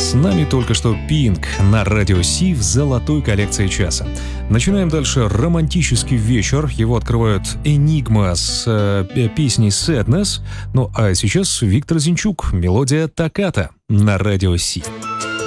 С нами только что Pink на радио Си в золотой коллекции часа. Начинаем дальше романтический вечер. Его открывают Enigma с песней Sadness. Ну а сейчас Виктор Зинчук, мелодия Токката на радио Си.